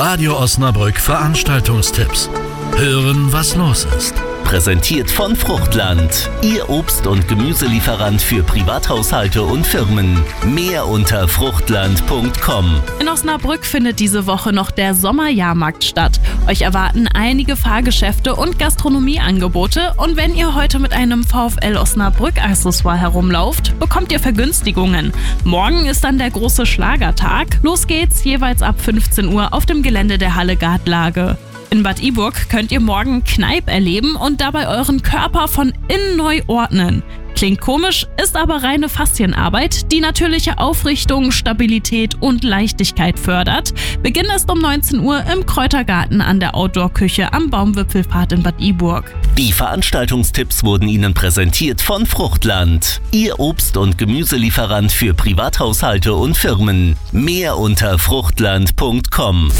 Radio Osnabrück Veranstaltungstipps. Hören, was los ist. Präsentiert von Fruchtland, Ihr Obst- und Gemüselieferant für Privathaushalte und Firmen. Mehr unter fruchtland.com. In Osnabrück findet diese Woche noch der Sommerjahrmarkt statt. Euch erwarten einige Fahrgeschäfte und Gastronomieangebote. Und wenn ihr heute mit einem VfL Osnabrück-Accessoire herumlauft, bekommt ihr Vergünstigungen. Morgen ist dann der große Schlagertag. Los geht's jeweils ab 15 Uhr auf dem Gelände der Halle Gartlage. In Bad Iburg könnt ihr morgen Kneipp erleben und dabei euren Körper von innen neu ordnen. Klingt komisch, ist aber reine Faszienarbeit, die natürliche Aufrichtung, Stabilität und Leichtigkeit fördert. Beginn ist um 19 Uhr im Kräutergarten an der Outdoor-Küche am Baumwipfelpfad in Bad Iburg. Die Veranstaltungstipps wurden Ihnen präsentiert von Fruchtland, Ihr Obst- und Gemüselieferant für Privathaushalte und Firmen. Mehr unter fruchtland.com.